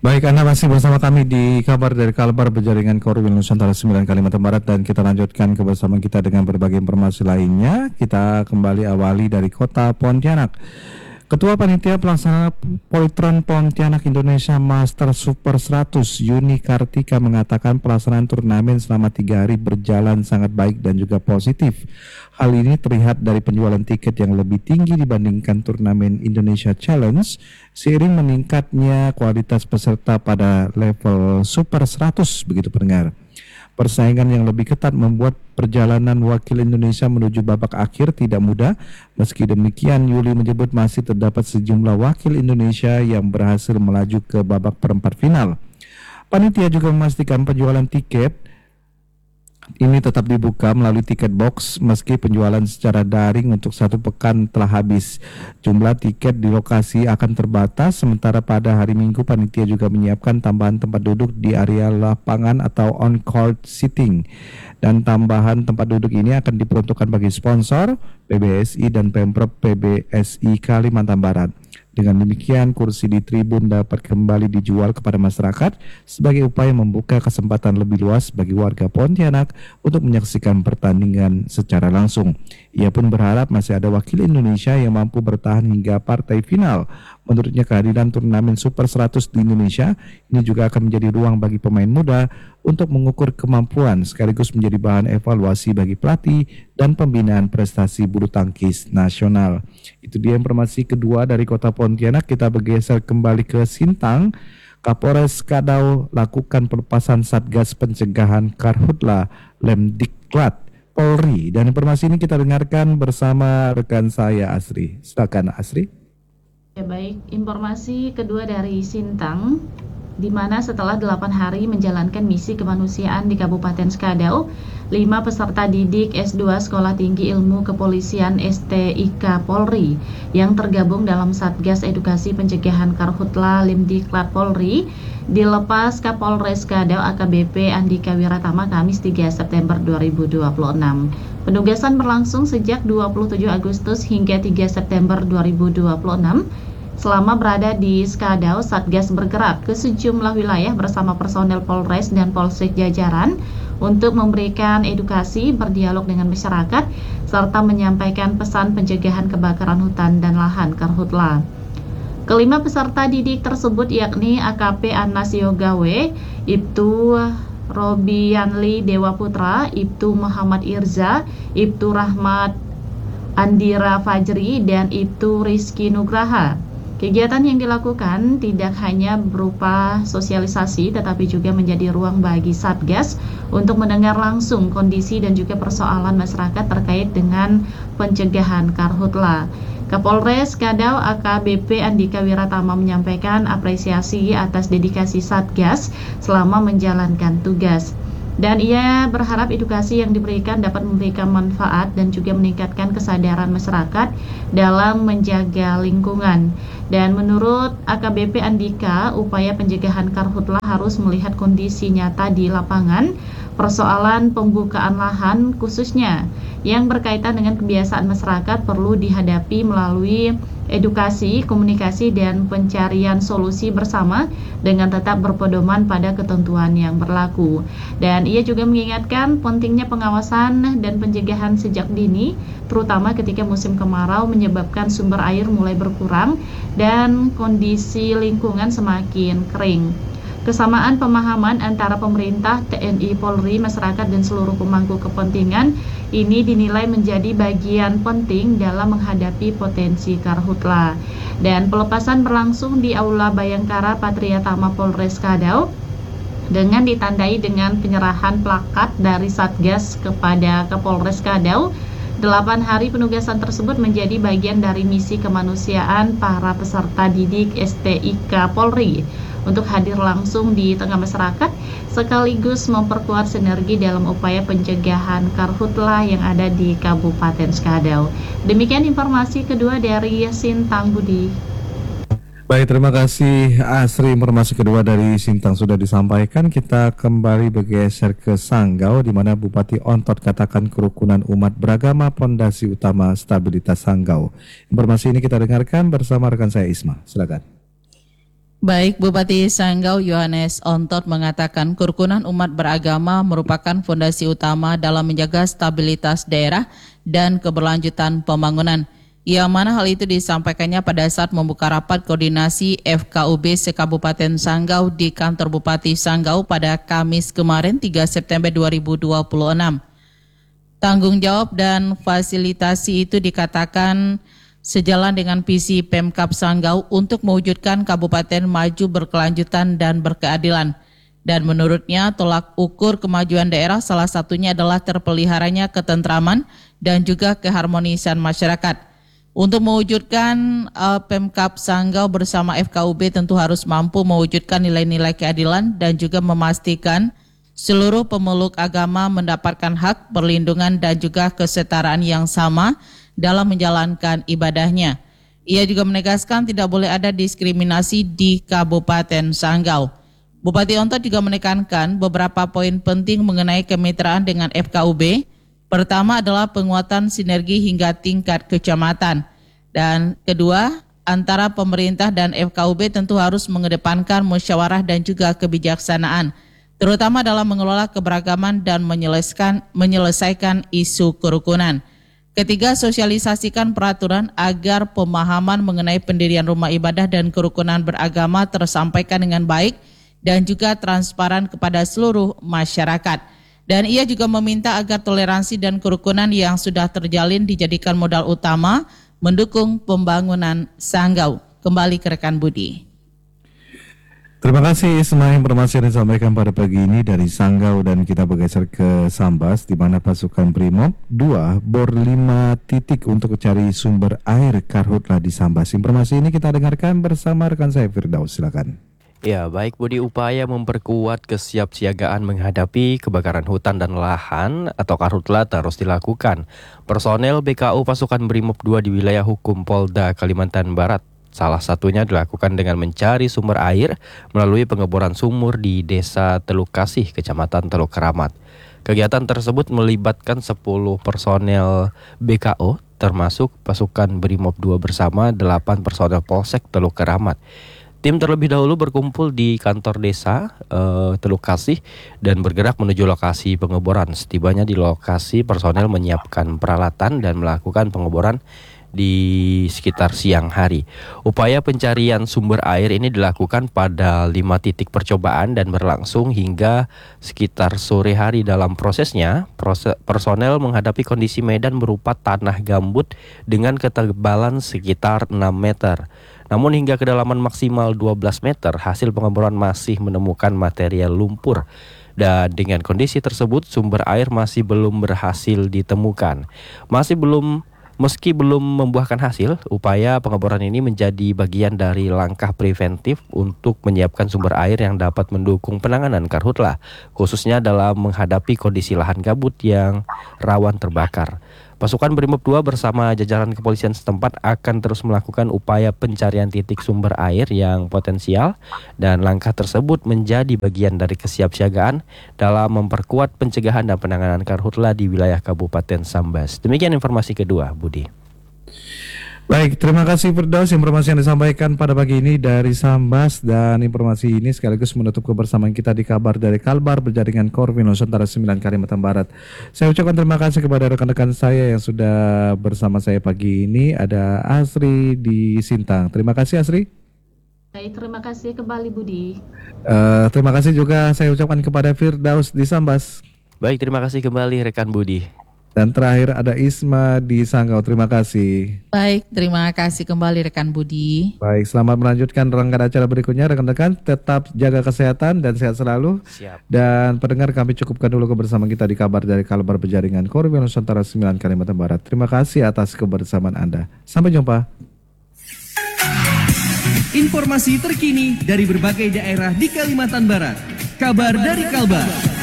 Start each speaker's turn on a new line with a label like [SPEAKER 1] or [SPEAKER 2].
[SPEAKER 1] Baik, Anda masih bersama kami di kabar dari Kalbar Berjaringan Korwil Nusantara 9 Kalimantan Barat, dan kita lanjutkan kebersamaan kita dengan berbagai informasi lainnya. Kita kembali awali dari kota Pontianak. Ketua Panitia Pelaksana Politron Pontianak Indonesia Master Super 100 Yuni Kartika mengatakan pelaksanaan turnamen selama 3 hari berjalan sangat baik dan juga positif. Hal ini terlihat dari penjualan tiket yang lebih tinggi dibandingkan turnamen Indonesia Challenge, seiring meningkatnya kualitas peserta pada level Super 100, begitu pendengar. Persaingan yang lebih ketat membuat perjalanan wakil Indonesia menuju babak akhir tidak mudah. Meski demikian, Yuli menyebut masih terdapat sejumlah wakil Indonesia yang berhasil melaju ke babak perempat final. Panitia juga memastikan penjualan tiket ini tetap dibuka melalui tiket box meski penjualan secara daring untuk 1 pekan telah habis. Jumlah tiket di lokasi akan terbatas, sementara pada hari Minggu panitia juga menyiapkan tambahan tempat duduk di area lapangan atau on-court seating. Dan tambahan tempat duduk ini akan diperuntukkan bagi sponsor, PBSI dan Pemprov PBSI Kalimantan Barat. Dengan demikian, kursi di tribun dapat kembali dijual kepada masyarakat sebagai upaya membuka kesempatan lebih luas bagi warga Pontianak untuk menyaksikan pertandingan secara langsung. Ia pun berharap masih ada wakil Indonesia yang mampu bertahan hingga partai final. Menurutnya, kehadiran turnamen Super 100 di Indonesia ini juga akan menjadi ruang bagi pemain muda untuk mengukur kemampuan sekaligus menjadi bahan evaluasi bagi pelatih dan pembinaan prestasi bulu tangkis nasional. Itu dia informasi kedua dari Kota Pontianak. Kita bergeser kembali ke Sintang. Kapolres Kadau lakukan pelepasan Satgas Pencegahan Karhutla Lemdiklat Polri. Dan informasi ini kita dengarkan bersama rekan saya Asri. Silakan Asri.
[SPEAKER 2] Ya baik, informasi kedua dari Sintang, di mana setelah 8 hari menjalankan misi kemanusiaan di Kabupaten Skadau, 5 peserta didik S2 Sekolah Tinggi Ilmu Kepolisian STIK Polri yang tergabung dalam Satgas Edukasi Pencegahan Karhutla Limdiklat Polri dilepas Kapolres Skadau AKBP Andika Wiratama Kamis 3 September 2026. Penugasan berlangsung sejak 27 Agustus hingga 3 September 2026. Selama berada di Skadau, Satgas bergerak ke sejumlah wilayah bersama personel Polres dan Polsek jajaran untuk memberikan edukasi, berdialog dengan masyarakat, serta menyampaikan pesan pencegahan kebakaran hutan dan lahan Karhutla. Kelima peserta didik tersebut yakni AKP Anas Yogawe, Ibtu Robianli Dewa Putra, Ibtu Muhammad Irza, Ibtu Rahmat Andira Fajri, dan Ibtu Rizky Nugraha. Kegiatan yang dilakukan tidak hanya berupa sosialisasi, tetapi juga menjadi ruang bagi Satgas untuk mendengar langsung kondisi dan juga persoalan masyarakat terkait dengan pencegahan Karhutla. Kapolres Kadau AKBP Andika Wiratama menyampaikan apresiasi atas dedikasi Satgas selama menjalankan tugas. Dan ia berharap edukasi yang diberikan dapat memberikan manfaat dan juga meningkatkan kesadaran masyarakat dalam menjaga lingkungan. Dan menurut AKBP Andika, upaya pencegahan Karhutla harus melihat kondisi nyata di lapangan, persoalan pembukaan lahan khususnya yang berkaitan dengan kebiasaan masyarakat perlu dihadapi melalui edukasi, komunikasi, dan pencarian solusi bersama dengan tetap berpedoman pada ketentuan yang berlaku. Dan ia juga mengingatkan pentingnya pengawasan dan pencegahan sejak dini, terutama ketika musim kemarau menyebabkan sumber air mulai berkurang dan kondisi lingkungan semakin kering. Kesamaan pemahaman antara pemerintah, TNI, Polri, masyarakat, dan seluruh pemangku kepentingan ini dinilai menjadi bagian penting dalam menghadapi potensi Karhutla. Dan pelepasan berlangsung di Aula Bayangkara Patriatama Polres Kadau dengan ditandai dengan penyerahan plakat dari Satgas kepada Kapolres Kadau. 8 hari penugasan tersebut menjadi bagian dari misi kemanusiaan para peserta didik STIK Polri untuk hadir langsung di tengah masyarakat sekaligus memperkuat sinergi dalam upaya pencegahan Karhutla yang ada di Kabupaten Skadau. Demikian informasi kedua dari Sintang Budi.
[SPEAKER 1] Baik, terima kasih Asri. Informasi kedua dari Sintang sudah disampaikan. Kita kembali bergeser ke Sanggau, di mana Bupati Ontot katakan kerukunan umat beragama pondasi utama stabilitas Sanggau. Informasi ini kita dengarkan bersama rekan saya Isma. Silakan.
[SPEAKER 3] Baik, Bupati Sanggau Yohanes Ontot mengatakan kerukunan umat beragama merupakan fondasi utama dalam menjaga stabilitas daerah dan keberlanjutan pembangunan. Yang mana hal itu disampaikannya pada saat membuka rapat koordinasi FKUB se-Kabupaten Sanggau di kantor Bupati Sanggau pada Kamis kemarin 3 September 2026. Tanggung jawab dan fasilitasi itu dikatakan sejalan dengan visi Pemkab Sanggau untuk mewujudkan kabupaten maju berkelanjutan dan berkeadilan. Dan menurutnya tolak ukur kemajuan daerah salah satunya adalah terpeliharanya ketentraman dan juga keharmonisan masyarakat. Untuk mewujudkan Pemkab Sanggau bersama FKUB tentu harus mampu mewujudkan nilai-nilai keadilan dan juga memastikan seluruh pemeluk agama mendapatkan hak, perlindungan dan juga kesetaraan yang sama dalam menjalankan ibadahnya. Ia juga menegaskan tidak boleh ada diskriminasi di Kabupaten Sanggau. Bupati Ontot juga menekankan beberapa poin penting mengenai kemitraan dengan FKUB. Pertama adalah penguatan sinergi hingga tingkat kecamatan. Dan kedua, antara pemerintah dan FKUB tentu harus mengedepankan musyawarah dan juga kebijaksanaan, terutama dalam mengelola keberagaman dan menyelesaikan isu kerukunan. Ketiga, sosialisasikan peraturan agar pemahaman mengenai pendirian rumah ibadah dan kerukunan beragama tersampaikan dengan baik dan juga transparan kepada seluruh masyarakat. Dan ia juga meminta agar toleransi dan kerukunan yang sudah terjalin dijadikan modal utama mendukung pembangunan Sanggau. Kembali ke rekan Budi.
[SPEAKER 1] Terima kasih semua informasi yang disampaikan pada pagi ini dari Sanggau, dan kita bergeser ke Sambas di mana pasukan Brimob 2 bor 5 titik untuk mencari sumber air karhutlah di Sambas. Informasi ini kita dengarkan bersama rekan saya Firdaus, silakan.
[SPEAKER 4] Ya, baik Budi, upaya memperkuat kesiapsiagaan menghadapi kebakaran hutan dan lahan atau karhutla terus dilakukan. Personel BKU pasukan Brimob 2 di wilayah hukum Polda Kalimantan Barat salah satunya dilakukan dengan mencari sumber air melalui pengeboran sumur di Desa Teluk Kasih, Kecamatan Teluk Keramat. Kegiatan tersebut melibatkan 10 personel BKO termasuk pasukan Brimob 2 bersama 8 personel Polsek Teluk Keramat. Tim terlebih dahulu berkumpul di kantor desa Teluk Kasih dan bergerak menuju lokasi pengeboran. Setibanya di lokasi, personel menyiapkan peralatan dan melakukan pengeboran di sekitar siang hari. Upaya pencarian sumber air ini dilakukan pada 5 titik percobaan dan berlangsung hingga sekitar sore hari. Dalam prosesnya, personel menghadapi kondisi medan berupa tanah gambut dengan ketebalan sekitar 6 meter. Namun hingga kedalaman maksimal 12 meter, hasil pengeboran masih menemukan material lumpur. Dan dengan kondisi tersebut, sumber air masih belum berhasil ditemukan. Meski belum membuahkan hasil, upaya pengeboran ini menjadi bagian dari langkah preventif untuk menyiapkan sumber air yang dapat mendukung penanganan karhutla, khususnya dalam menghadapi kondisi lahan gambut yang rawan terbakar. Pasukan Brimob 2 bersama jajaran kepolisian setempat akan terus melakukan upaya pencarian titik sumber air yang potensial, dan langkah tersebut menjadi bagian dari kesiapsiagaan dalam memperkuat pencegahan dan penanganan karhutla di wilayah Kabupaten Sambas. Demikian informasi kedua, Budi.
[SPEAKER 1] Baik, terima kasih Firdaus informasi yang disampaikan pada pagi ini dari Sambas, dan informasi ini sekaligus menutup kebersamaan kita di kabar dari Kalbar berjaringan Korwil Nusantara 9 Kalimantan Barat. Saya ucapkan terima kasih kepada rekan-rekan saya yang sudah bersama saya pagi ini. Ada Asri di Sintang. Terima kasih Asri.
[SPEAKER 2] Baik, terima kasih kembali Budi.
[SPEAKER 1] Terima kasih juga saya ucapkan kepada Firdaus di Sambas.
[SPEAKER 4] Baik, terima kasih kembali rekan Budi.
[SPEAKER 1] Dan terakhir ada Isma di Sanggau. Terima kasih.
[SPEAKER 3] Baik, terima kasih kembali rekan Budi.
[SPEAKER 1] Baik, selamat melanjutkan rangkaian acara berikutnya rekan-rekan. Tetap jaga kesehatan dan sehat selalu.
[SPEAKER 4] Siap.
[SPEAKER 1] Dan pendengar, kami cukupkan dulu kebersamaan kita di kabar dari Kalbar berjaringan Korwil Nusantara 9 Kalimantan Barat. Terima kasih atas kebersamaan Anda. Sampai jumpa.
[SPEAKER 5] Informasi terkini dari berbagai daerah di Kalimantan Barat. Kabar dari Kalbar.